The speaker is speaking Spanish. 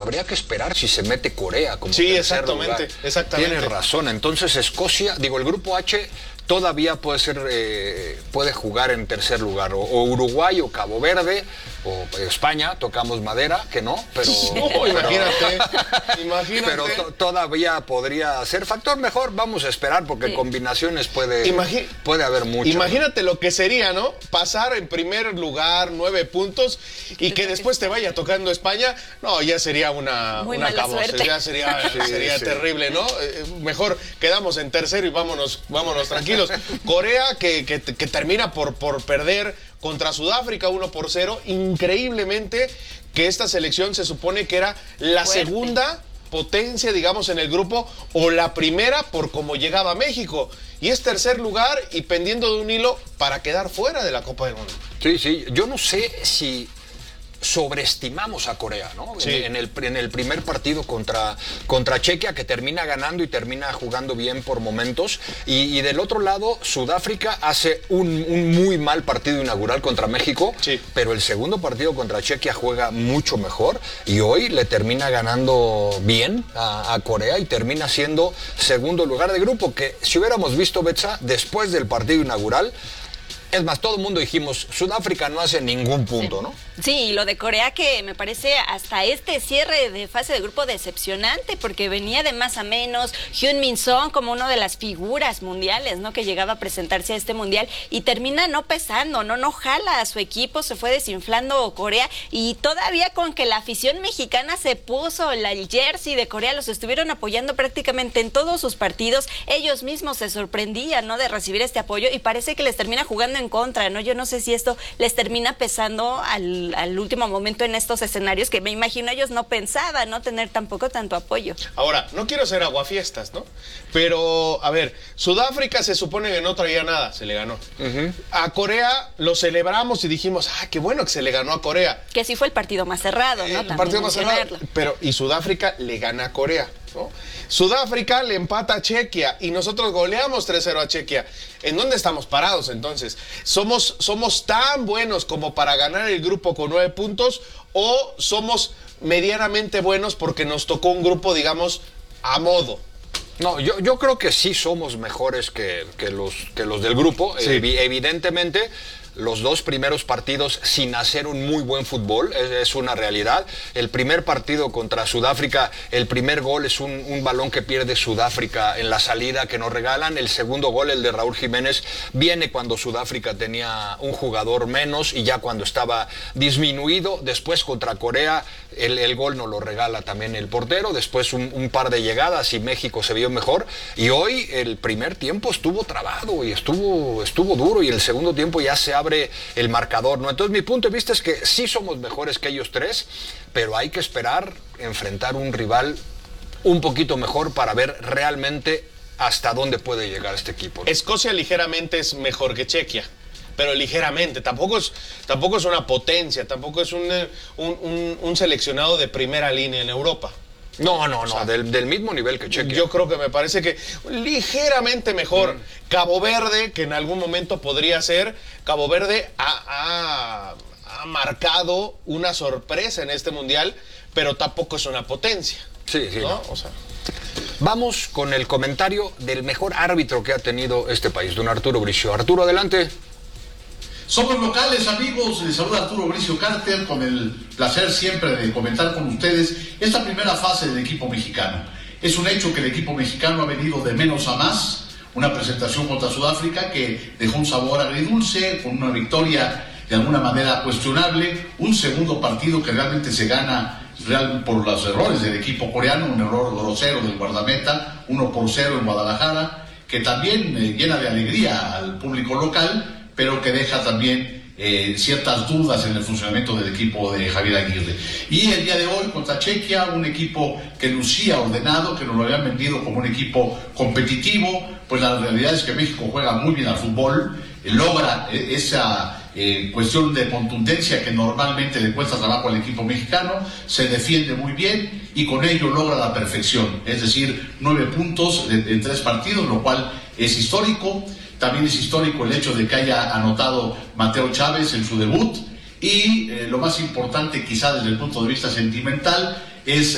habría que esperar si se mete Corea como sí, tercer lugar. Exactamente. Tienes razón. Entonces Escocia, digo, el grupo H todavía puede ser, puede jugar en tercer lugar, o Uruguay o Cabo Verde o España, tocamos madera, que no, pero no, imagínate. Pero todavía podría ser factor. Mejor vamos a esperar porque combinaciones puede haber mucho. Imagínate lo que sería, ¿no? Pasar en primer lugar 9 puntos y que después te vaya tocando España. No, ya sería una suerte. Ya sería terrible, ¿no? Mejor quedamos en tercero y vámonos tranquilos. Corea que termina por perder contra Sudáfrica 1-0. Increíblemente que esta selección se supone que era la segunda potencia, digamos, en el grupo, o la primera por cómo llegaba a México. Y es tercer lugar y pendiendo de un hilo para quedar fuera de la Copa del Mundo. Sí, yo no sé si sobreestimamos a Corea, ¿no? Sí. En el primer partido contra Chequia, que termina ganando y termina jugando bien por momentos, y del otro lado Sudáfrica hace un muy mal partido inaugural contra México, pero el segundo partido contra Chequia juega mucho mejor y hoy le termina ganando bien a Corea y termina siendo segundo lugar de grupo, que si hubiéramos visto, Betsa, después del partido inaugural, es más, todo el mundo dijimos, Sudáfrica no hace ningún punto, ¿no? Sí, y lo de Corea que me parece hasta este cierre de fase de grupo decepcionante, porque venía de más a menos, Heung-min Son como una de las figuras mundiales, ¿no? Que llegaba a presentarse a este mundial y termina no pesando, no jala a su equipo, se fue desinflando Corea, y todavía con que la afición mexicana se puso el jersey de Corea, los estuvieron apoyando prácticamente en todos sus partidos, ellos mismos se sorprendían, ¿no? De recibir este apoyo y parece que les termina jugando en contra, ¿no? Yo no sé si esto les termina pesando al último momento en estos escenarios que me imagino ellos no pensaban, ¿no? Tener tampoco tanto apoyo. Ahora, no quiero ser aguafiestas, ¿no? Pero, a ver, Sudáfrica se supone que no traía nada, se le ganó. A Corea lo celebramos y dijimos, qué bueno que se le ganó a Corea. Que sí fue el partido más cerrado, ¿no? El partido más cerrado, pero y Sudáfrica le gana a Corea, ¿no? Sudáfrica le empata a Chequia y nosotros goleamos 3-0 a Chequia. ¿En dónde estamos parados entonces? ¿Somos tan buenos como para ganar el grupo con 9 puntos o somos medianamente buenos porque nos tocó un grupo, digamos, a modo? No, yo creo que sí somos mejores que los del grupo, sí. Evidentemente. Los dos primeros partidos sin hacer un muy buen fútbol, es una realidad. El primer partido contra Sudáfrica, el primer gol es un balón que pierde Sudáfrica en la salida que nos regalan. El segundo gol, el de Raúl Jiménez, viene cuando Sudáfrica tenía un jugador menos y ya cuando estaba disminuido. Después contra Corea, el gol nos lo regala también el portero. Después un par de llegadas y México se vio mejor. Y hoy el primer tiempo estuvo trabado y estuvo duro, y el segundo tiempo ya se abre el marcador, ¿no? Entonces mi punto de vista es que sí somos mejores que ellos tres, pero hay que esperar enfrentar un rival un poquito mejor para ver realmente hasta dónde puede llegar este equipo, ¿no? Escocia ligeramente es mejor que Chequia, pero ligeramente, tampoco es una potencia, tampoco es un seleccionado de primera línea en Europa. No, o sea, del mismo nivel que Chequia. Yo creo que me parece que ligeramente mejor. Cabo Verde, que en algún momento podría ser, Cabo Verde ha marcado una sorpresa en este mundial, pero tampoco es una potencia. Sí, ¿no? No. O sea, vamos con el comentario del mejor árbitro que ha tenido este país, don Arturo Bricio. Arturo, adelante. Somos locales, amigos, les saluda Arturo Bricio Carter con el placer siempre de comentar con ustedes esta primera fase del equipo mexicano. Es un hecho que el equipo mexicano ha venido de menos a más, una presentación contra Sudáfrica que dejó un sabor agridulce, con una victoria de alguna manera cuestionable, un segundo partido que realmente se gana por los errores del equipo coreano, un error grosero del guardameta, 1-0 en Guadalajara, que también llena de alegría al público local, pero que deja también ciertas dudas en el funcionamiento del equipo de Javier Aguirre. Y el día de hoy contra Chequia, un equipo que lucía ordenado, que nos lo habían vendido como un equipo competitivo, pues la realidad es que México juega muy bien al fútbol, logra esa cuestión de contundencia que normalmente le cuesta trabajo al equipo mexicano, se defiende muy bien y con ello logra la perfección, es decir, 9 puntos en 3 partidos, lo cual es histórico. También es histórico el hecho de que haya anotado Mateo Chávez en su debut y lo más importante quizá desde el punto de vista sentimental es